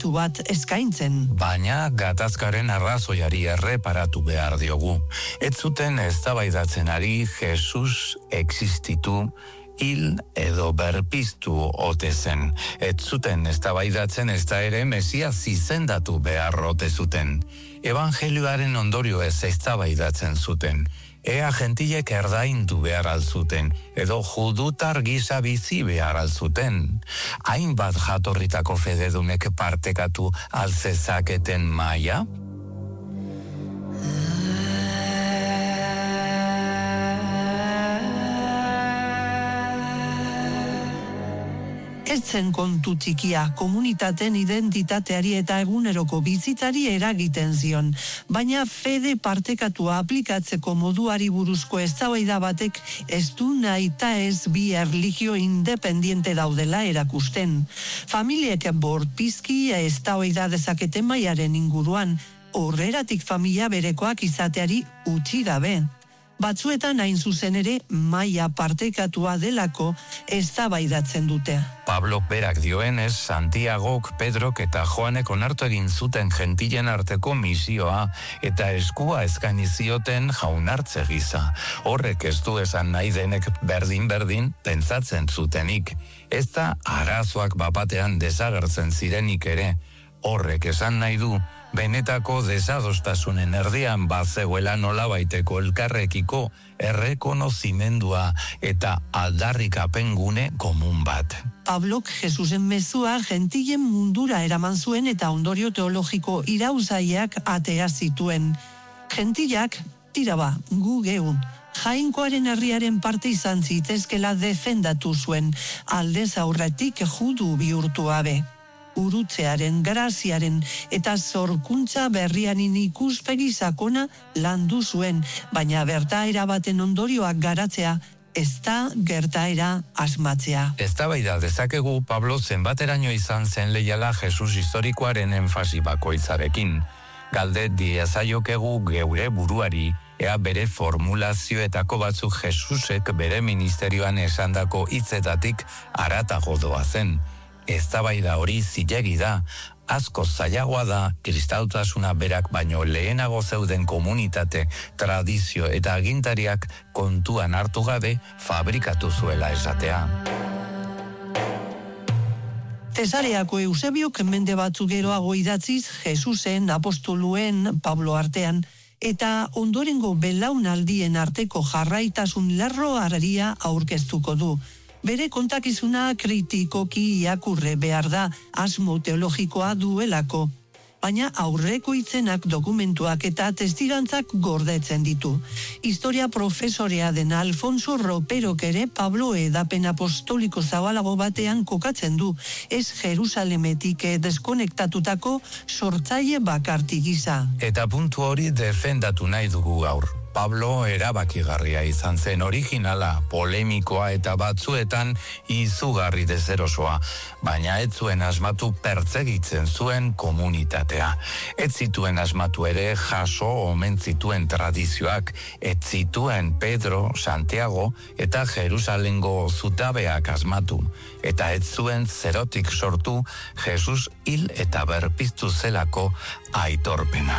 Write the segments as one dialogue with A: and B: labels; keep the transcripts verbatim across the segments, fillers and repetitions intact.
A: zirrikitu bat eskaintzen.
B: Baina gatazkaren arrazoiari erreparatu behar diogu. Ez zuten eztabaidatzen ari Jesus existitu, hil edo berpiztu ote zen. Ez zuten eztabaidatzen ezta ere Mesias izendatu behar ote zuten. Evangelioaren ondorio ez eztabaidatzen zuten. Ea gentilek erdaindu behar alzuten, edo judutar gisa bizi behar alzuten. Hainbat jatorritako fededunek partekatu alzezaketen maia?
A: Ez zen kontu txikia, komunitateen identitateari eta eguneroko bizitzari eragiten zion, baina fede partekatua aplikatzeko moduari buruzko eztabaida batek ez du nahi eta ez bi erlijio independiente daudela erakusten. Familiek bortizki eztabaida dezakete maiaren inguruan, horreratik familia berekoak izateari utzi gabe. Batzuetan hain zuzen ere maila partekatua delako eztabaidatzen dute.
B: Pablok berak dioenez, Santiagok, Pedrok eta Joanek onartu egin zuten gentilen arteko misioa eta eskua eskaini zioten jaunartze gisa. Horrek ez du esan nahi denek berdin-berdin pentsatzen zutenik. Ez da arazoak bapatean desagertzen zirenik ere. Horrek esan nahi du benetako desadostasunen erdian bazegoela nolabaiteko elkarrekiko errekonozimendua eta aldarrikapen gune komun bat.
A: Pablok Jesusen mezua gentilen mundura eraman zuen eta ondorio teologiko irauzaiak atea zituen. Gentilak, tira ba, gu geun. Jainkoaren herriaren parte izan zitezkela defendatu zuen, aldez aurretik judu bihurtu gabe. Urutzearen, graziaren eta zorkuntza berrianin ikuspegi sakona landu zuen, baina bertaera baten ondorioak garatzea, ez da gertaera asmatzea.
B: Eztabaida dezakegu Pablo zenbateraino izan zen leiala Jesus historikoaren enfasi bakoitzarekin. Galde diezaiokegu geure buruari, ea bere formulazioetako batzuk Jesusek bere ministerioan esandako hitzetatik haratago doa zen. Eztabaida hori zilegi da, asko zailagoa da kristautasuna berak baino lehenago zeuden komunitate, tradizio eta agintariak kontuan hartu gabe fabrikatu zuela esatea.
A: Zesareako Eusebiok mende batzuk geroago idatziz Jesusen, apostoluen, Pablo artean, eta ondorengo belaunaldien arteko jarraitasun lerroaria aurkeztuko du. Bere kontakizuna kritikoki irakurre behar da, asmo teologikoa duelako, baina aurreko itzenak, dokumentuak eta testigantzak gordetzen ditu. Historia profesorea den Alfonso Roperok ere Pablo edapen apostoliko zabalago batean kokatzen du, ez Jerusalemetik deskonektatutako sortzaile bakarti gisa.
B: Eta puntu hori defendatu nahi dugu gaur. Pablo erabakigarria izan zen, originala, polemikoa eta batzuetan izugarri dezerosoa, baina ez zuen asmatu pertsegitzen zuen komunitatea. Ez zituen asmatu ere jaso omen zituen tradizioak, ez zituen Pedro, Santiago eta Jerusalengo zutabeak asmatu, eta ez zuen zerotik sortu Jesus hil eta berpiztu zelako aitorpena.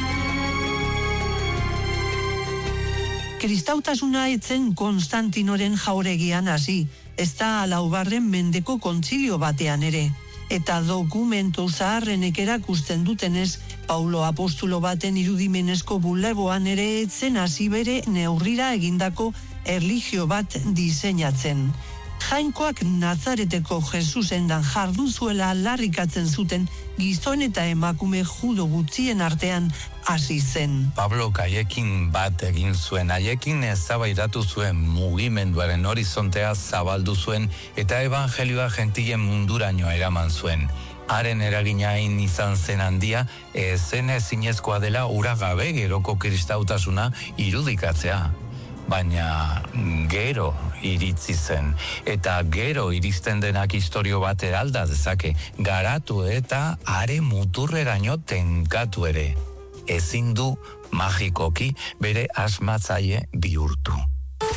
A: Kristautasuna etzen Konstantinoren jauregian hasi, ez da laugarren mendeko kontzilio batean ere. Eta dokumentu zaharrenek erakusten dutenez, Paulo apostulo baten irudimenezko bulegoan ere etzen hasi bere neurrira egindako erlijio bat diseinatzen. Jainkoak Nazareteko Jesusendan jardun zuela aldarrikatzen zuten gizon eta emakume judo gutxien artean hasi zen.
B: Pablo haiekin bat egin zuen, haiekin eztabaidatu zuen, mugimenduaren horizontea zabaldu zuen eta evangelioa gentilen munduraino eraman zuen. Haren eraginain izan zen handia, ezen ezinezkoa dela ura gabe geroko kristautasuna irudikatzea. Baina gero iritzi zen, eta gero iristen denak istorio bat eralda dezake, garatu eta are muturreraino tenkatu ere. Ezin du magikoki bere asmatzaile bihurtu.